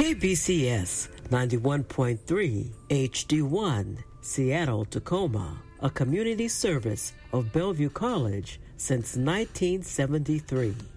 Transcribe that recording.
KBCS 91.3 HD1, Seattle, Tacoma, a community service of Bellevue College since 1973.